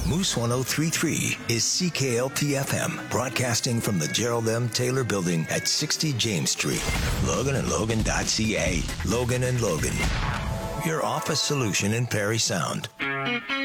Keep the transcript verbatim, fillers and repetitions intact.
Moose ten thirty-three is C K L P F M, broadcasting from the Gerald M. Taylor Building at sixty James Street. Logan and Logan dot C A. Logan and Logan, your office solution in Perry Sound.